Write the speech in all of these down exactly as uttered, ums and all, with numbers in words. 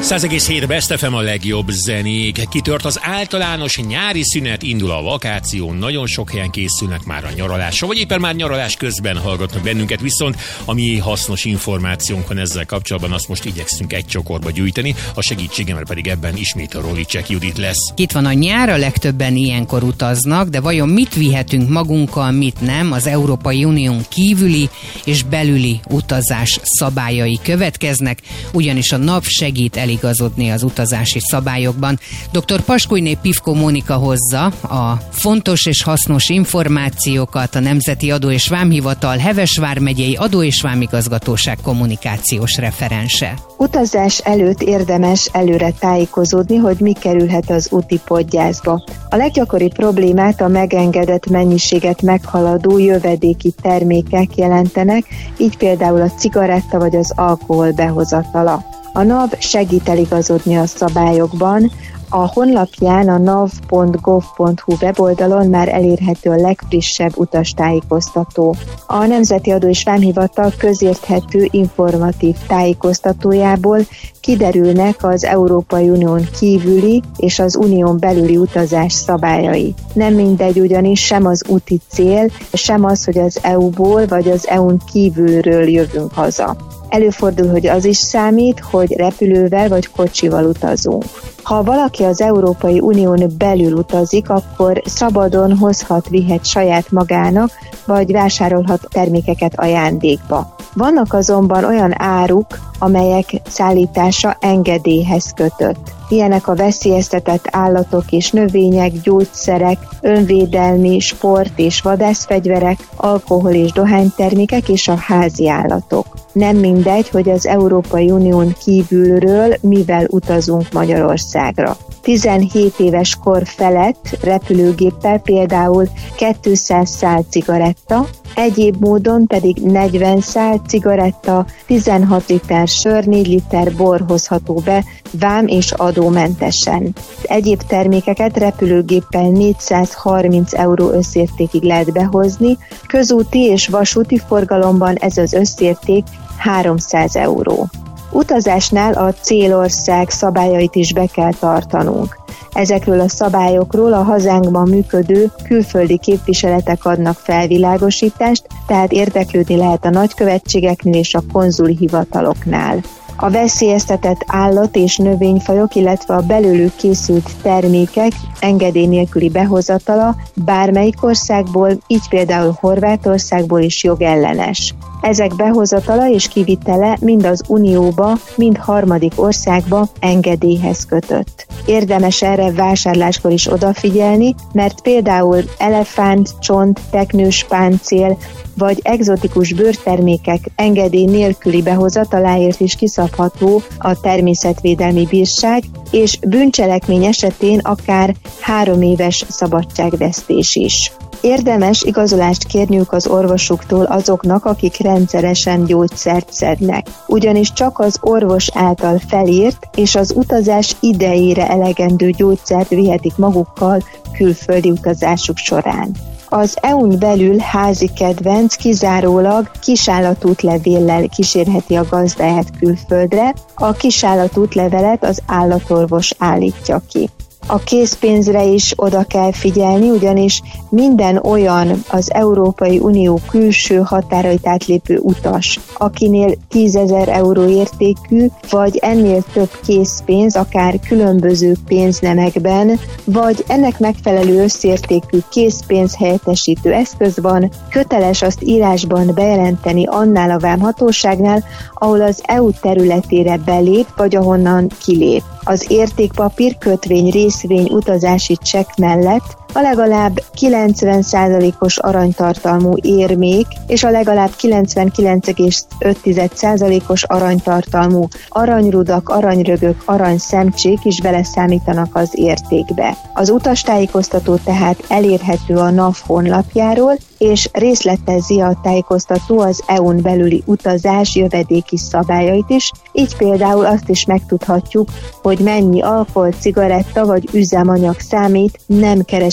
száz egész hét Best ef em, a legjobb zenék. Kitört az általános nyári szünet, indul a vakáció, nagyon sok helyen készülnek már a nyaralásra, vagy éppen már nyaralás közben hallgatnak bennünket, viszont ami hasznos információnk van ezzel kapcsolatban, azt most igyekszünk egy csokorba gyűjteni, a segítségemre pedig ebben ismét a Rolicek Judit lesz. Itt van a nyár, a legtöbben ilyenkor utaznak, de vajon mit vihetünk magunkkal, mit nem? Az Európai Unión kívüli és belüli utazás szabályai következnek, ugyanis a nap segít eligazodni az utazási szabályokban. doktor Paskulyné Pivko Mónika hozza a fontos és hasznos információkat, a Nemzeti Adó és Vámhivatal Heves vármegyei Adó és Vámigazgatóság kommunikációs referense. Utazás előtt érdemes előre tájékozódni, hogy mi kerülhet az úti podgyászba. A leggyakoribb problémát a megengedett mennyiséget meghaladó jövedéki termékek jelentenek, így például a cigaretta vagy az alkohol behozatala. A NAV segít eligazodni a szabályokban. A honlapján, a nav pont gov pont hu weboldalon már elérhető a legfrissebb utastájékoztató. A Nemzeti Adó és Vámhivatal közérthető informatív tájékoztatójából kiderülnek az Európai Unión kívüli és az unión belüli utazás szabályai. Nem mindegy ugyanis sem az úti cél, sem az, hogy az é u-ból vagy az é u-n kívülről jövünk haza. Előfordul, hogy az is számít, hogy repülővel vagy kocsival utazunk. Ha valaki az Európai Unión belül utazik, akkor szabadon hozhat, vihet saját magának, vagy vásárolhat termékeket ajándékba. Vannak azonban olyan áruk, amelyek szállítása engedélyhez kötött. Ilyenek a veszélyeztetett állatok és növények, gyógyszerek, önvédelmi, sport és vadászfegyverek, alkohol és dohánytermékek és a házi állatok. Nem mindegy, hogy az Európai Unión kívülről mivel utazunk Magyarországra. tizenhét éves kor felett repülőgéppel például kétszáz szál cigaretta, egyéb módon pedig negyven szál cigaretta, tizenhat liter sör, négy liter bor hozható be vám és adómentesen. Egyéb termékeket repülőgéppel négyszázharminc euró összértékig lehet behozni, közúti és vasúti forgalomban ez az összérték háromszáz euró. Utazásnál a célország szabályait is be kell tartanunk. Ezekről a szabályokról a hazánkban működő külföldi képviseletek adnak felvilágosítást, tehát érdeklődni lehet a nagykövetségeknél és a konzuli hivataloknál. A veszélyeztetett állat- és növényfajok, illetve a belőlük készült termékek engedély nélküli behozatala bármelyik országból, így például Horvátországból is jogellenes. Ezek behozatala és kivitele mind az Unióba, mind harmadik országba engedélyhez kötött. Érdemes erre vásárláskor is odafigyelni, mert például elefánt, csont, teknős páncél vagy egzotikus bőrtermékek engedély nélküli behozataláért is kiszabható a természetvédelmi bírság, és bűncselekmény esetén akár három éves szabadságvesztés is. Érdemes igazolást kérniük az orvosuktól azoknak, akik rendszeresen gyógyszert szednek. Ugyanis csak az orvos által felírt és az utazás idejére elegendő gyógyszert vihetik magukkal külföldi utazásuk során. Az é u-n belül házi kedvenc kizárólag kisállatútlevéllel kísérheti a gazdáját külföldre, a kisállatútlevelet az állatorvos állítja ki. A készpénzre is oda kell figyelni, ugyanis minden olyan az Európai Unió külső határait átlépő utas, akinél tízezer euró értékű, vagy ennél több készpénz, akár különböző pénznemekben, vagy ennek megfelelő összértékű készpénz helyettesítő eszköz van, köteles azt írásban bejelenteni annál a vámhatóságnál, ahol az é u területére belép, vagy ahonnan kilép. Az értékpapír, kötvény, részvény, utazási csekk mellett a legalább kilencven százalékos aranytartalmú érmék és a legalább kilencvenkilenc egész öt százalékos aranytartalmú aranyrudak, aranyrögök, aranyszemcsék is beleszámítanak az értékbe. Az utastájékoztató tehát elérhető a NAV honlapjáról, és részletezi a tájékoztató az é u-n belüli utazás jövedéki szabályait is, így például azt is megtudhatjuk, hogy mennyi alkohol, cigaretta vagy üzemanyag számít nem kereskedelmi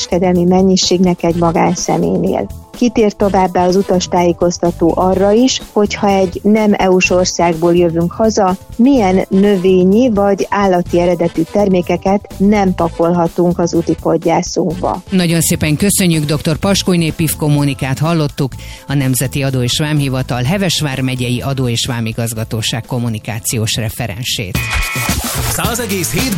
kereskedelmi mennyiségnek egy magánszemélynél. Kitér továbbá az utastájékoztató arra is, hogyha egy nem é u-s országból jövünk haza, milyen növényi vagy állati eredetű termékeket nem pakolhatunk az úti podgyászunkba. Nagyon szépen köszönjük, dr. Paskulyné Pivko Mónikát hallottuk, a Nemzeti Adó és Vámhivatal Heves vármegyei Adó és Vámigazgatóság kommunikációs referensét. száz egész hét